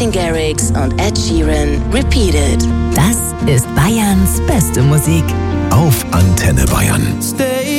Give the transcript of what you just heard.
Martin Garrix und Ed Sheeran, Repeated. Das ist Bayerns beste Musik. Auf Antenne Bayern. Stay